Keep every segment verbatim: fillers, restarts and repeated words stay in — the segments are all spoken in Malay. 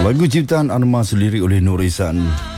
Lagu ciptaan Armas, lirik oleh Nur Ihsan.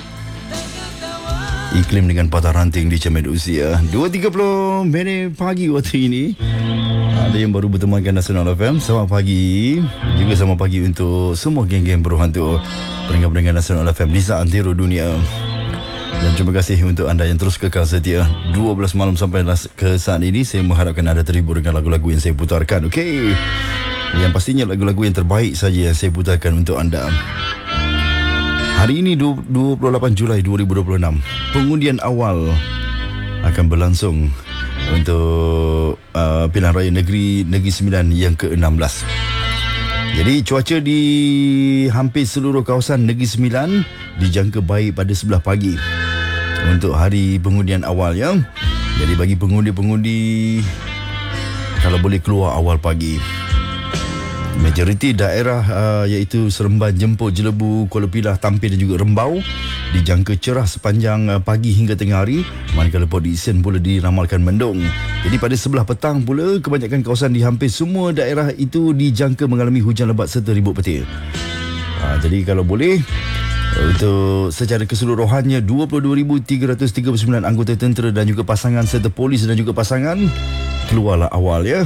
Iklim dengan patah ranting di cermin usia. Dua tiga puluh minit pagi waktu ini. Ada yang baru bertemankan Nasional F M. Selamat pagi. Juga selamat pagi untuk semua geng-geng berhantu pendengar-pendengar Nasional F M di seantero dunia. Dan terima kasih untuk anda yang terus kekal setia dua belas malam sampai ke saat ini. Saya mengharapkan anda terhibur dengan lagu-lagu yang saya putarkan. Okey, yang pastinya lagu-lagu yang terbaik saja yang saya putarkan untuk anda. Hari ini dua puluh lapan Julai dua ribu dua puluh enam, pengundian awal akan berlangsung untuk uh, pilihan raya negeri Negeri Sembilan yang ke enam belas. Jadi cuaca di hampir seluruh kawasan Negeri Sembilan dijangka baik pada sebelah pagi untuk hari pengundian awal ya. Jadi bagi pengundi-pengundi, kalau boleh keluar awal pagi. Majoriti daerah uh, iaitu Seremban, Jemput, Jelebu, Kuala Pilah, Tampin dan juga Rembau dijangka cerah sepanjang uh, pagi hingga tengah hari, manakala Port Dickson pula diramalkan mendung. Jadi pada sebelah petang pula, kebanyakan kawasan di hampir semua daerah itu dijangka mengalami hujan lebat serta ribut petir. uh, Jadi kalau boleh, untuk secara keseluruhannya dua puluh dua ribu tiga ratus tiga puluh sembilan anggota tentera dan juga pasangan serta polis dan juga pasangan keluarlah awal ya.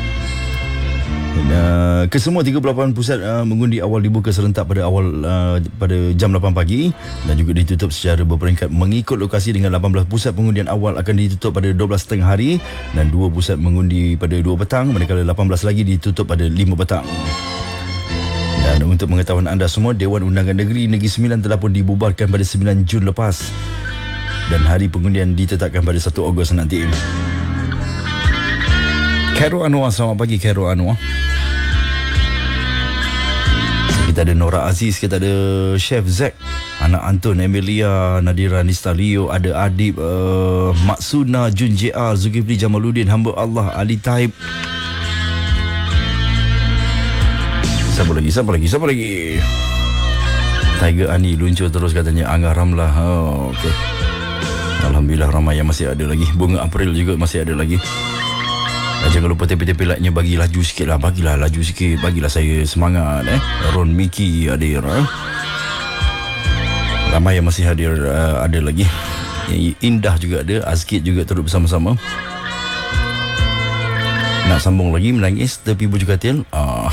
Uh, kesemua tiga puluh lapan pusat uh, mengundi awal dibuka serentak pada awal uh, pada jam lapan pagi dan juga ditutup secara berperingkat mengikut lokasi, dengan lapan belas pusat pengundian awal akan ditutup pada dua belas tiga puluh hari dan dua pusat mengundi pada dua petang, manakala lapan belas lagi ditutup pada lima petang. Dan untuk pengetahuan anda semua, Dewan Undangan Negeri Negeri Sembilan telah pun dibubarkan pada sembilan Jun lepas dan hari pengundian ditetapkan pada satu Ogos nanti. Khairul Anwar, selamat pagi Khairul Anwar. Kita ada Nora Aziz, kita ada Chef Zack, anak Anton, Emilia, Nadira, Nista Leo, ada Adib, uh, Maksuna, Jun J R, Zulkifli Jamaluddin, Hamba Allah, Ali Taib. Siapa lagi, siapa lagi, siapa lagi? Tiger Ani luncur terus katanya. Angah Ramlah. Oh, okay. Alhamdulillah ramai yang masih ada lagi. Bunga April juga masih ada lagi. Dan jangan lupa tepi-tepi like-nya, bagi laju sikit lah. Bagilah laju sikit, bagilah saya semangat eh. Ron Miki hadir eh. Ramai yang masih hadir, uh, ada lagi. Indah juga ada, Azkid juga turut bersama-sama. Nak sambung lagi menangis tepi baju katil. ah.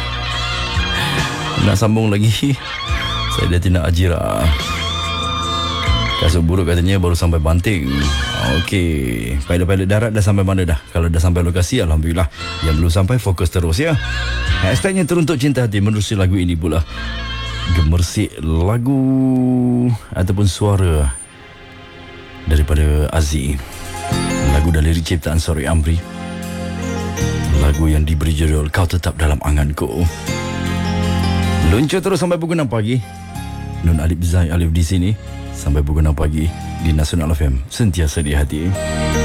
Nak sambung lagi, saya dah tidak ajira. Kasut buruk katanya baru sampai Banting. Okey, pilot-pilot darat dah sampai mana dah? Kalau dah sampai lokasi, Alhamdulillah. Yang belum sampai, fokus terus ya. Hashtagnya Teruntuk Cinta Hati menerusi lagu ini pula. Gemersik lagu ataupun suara daripada Aziz. Lagu dan lirik ciptaan Sori Amri. Lagu yang diberi judul Kau Tetap Dalam Anganku. Luncur terus sampai pukul enam pagi. Nun Alif Zai Alif di sini sampai pukul enam pagi di Nasional F M, sentiasa di hati.